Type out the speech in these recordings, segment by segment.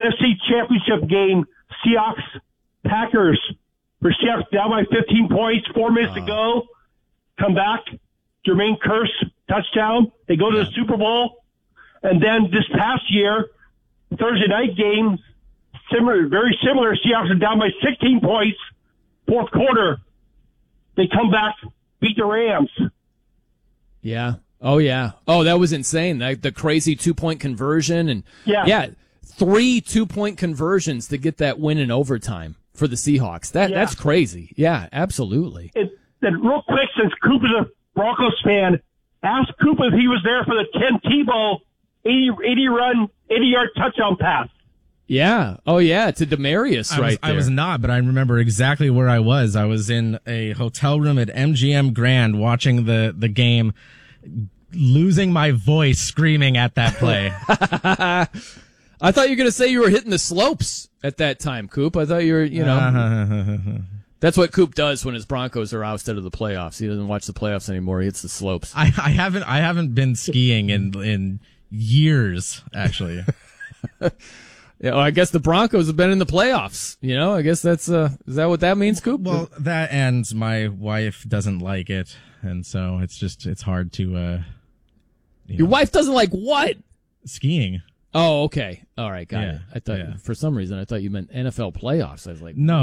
NFC Championship game, Seahawks-Packers. For Seahawks down by 15 points, 4 minutes to go. Come back. Jermaine Kearse, touchdown. They go to the Super Bowl. And then this past year, Thursday night game, very similar. Seahawks are down by 16 points. Fourth quarter, they come back, beat the Rams. Yeah. Oh, yeah. Oh, that was insane. The crazy 2-point conversion. And yeah, 3 2-point conversions to get that win in overtime for the Seahawks. That's crazy. Yeah, absolutely. And real quick, since Coop is a Broncos fan, ask Coop if he was there for the Tim Tebow 80-yard touchdown pass. Yeah. Oh, yeah, to Demaryius there. I was not, but I remember exactly where I was. I was in a hotel room at MGM Grand watching the game, losing my voice screaming at that play. I thought you were going to say you were hitting the slopes at that time, Coop. I thought you were, That's what Coop does when his Broncos are ousted of the playoffs. He doesn't watch the playoffs anymore. He hits the slopes. I haven't been skiing in years, actually. Yeah, well, I guess the Broncos have been in the playoffs. I guess that's is that what that means, Coop? Well, that and my wife doesn't like it, and so it's hard to. Your wife doesn't like what? Skiing. Oh, okay. All right, got it. I thought for some reason I thought you meant NFL playoffs. I was like, no,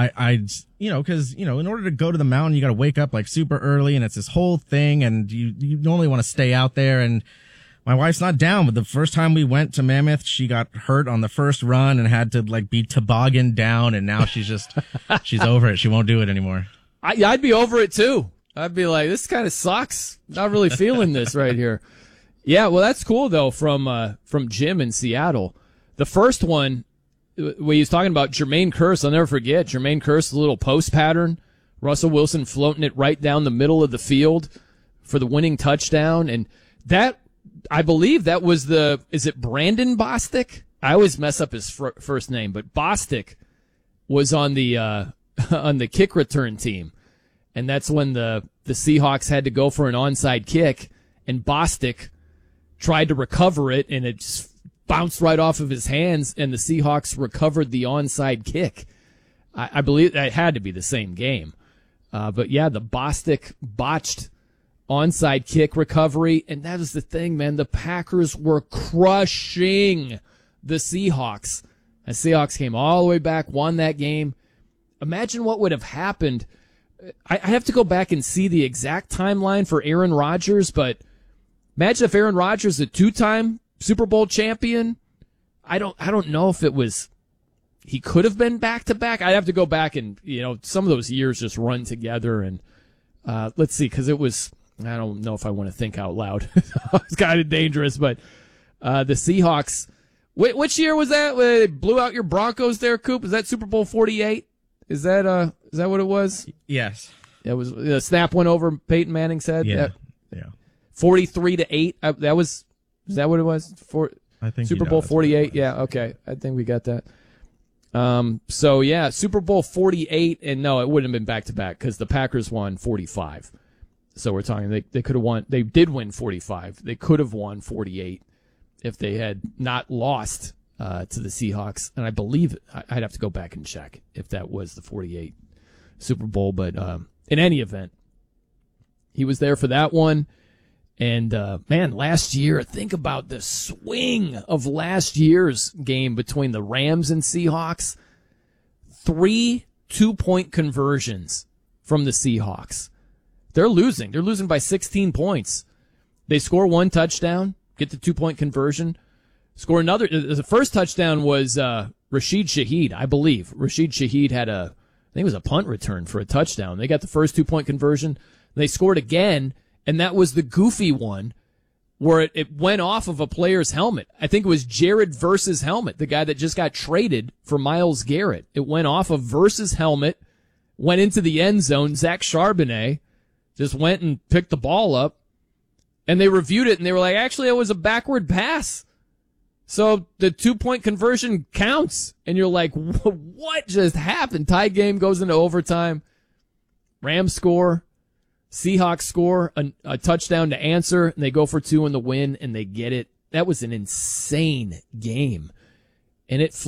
I because in order to go to the mountain, you got to wake up like super early, and it's this whole thing, and you normally want to stay out there. And my wife's not down. But the first time we went to Mammoth, she got hurt on the first run and had to be tobogganed down, and now she's over it. She won't do it anymore. I'd be over it too. I'd be like, this kind of sucks. Not really feeling this right here. Yeah, well, that's cool though. From Jim in Seattle, the first one where he was talking about Jermaine Kearse, I'll never forget Jermaine Kearse, the little post pattern, Russell Wilson floating it right down the middle of the field for the winning touchdown, and that I believe that was is it Brandon Bostic? I always mess up his first name, but Bostic was on the on the kick return team, and that's when the Seahawks had to go for an onside kick, and Bostic tried to recover it, and it just bounced right off of his hands, and the Seahawks recovered the onside kick. I believe that had to be the same game. But yeah, the Bostic botched onside kick recovery, and that is the thing, man. The Packers were crushing the Seahawks. The Seahawks came all the way back, won that game. Imagine what would have happened. I have to go back and see the exact timeline for Aaron Rodgers, but imagine if Aaron Rodgers, a 2-time Super Bowl champion. I don't know if it was, he could have been back to back. I'd have to go back and, some of those years just run together, and let's see, because it was, I don't know if I want to think out loud. It's kind of dangerous, but the Seahawks, which year was that? Where they blew out your Broncos there, Coop? Is that Super Bowl 48? Is that what it was? Yes. It was, the snap went over Peyton Manning's head. Yeah. 43-8. Is that what it was? I think Super Bowl 48. Yeah. Okay. I think we got that. So yeah, Super Bowl 48, and no, it wouldn't have been back to back because the Packers won 45. So we're talking they could have won. They did win 45. They could have won 48 if they had not lost to the Seahawks. And I believe I'd have to go back and check if that was the 48 Super Bowl. But in any event, he was there for that one. And man, last year, think about the swing of last year's game between the Rams and Seahawks. 3 2-point conversions from the Seahawks. They're losing. They're losing by 16 points. They score 1 touchdown, get the 2-point conversion, score another. The first touchdown was Rashid Shaheed, I believe. Rashid Shaheed had I think it was a punt return for a touchdown. They got the first 2-point conversion. They scored again, and that was the goofy one where it went off of a player's helmet. I think it was Jared Verse's helmet, the guy that just got traded for Myles Garrett. It went off of Verse's helmet, went into the end zone. Zach Charbonnet just went and picked the ball up, and they reviewed it, and they were like, actually, it was a backward pass. So the 2-point conversion counts. And you're like, what just happened? Tie game goes into overtime. Rams score. Seahawks score a touchdown to answer, and they go for 2 in the win, and they get it. That was an insane game. And it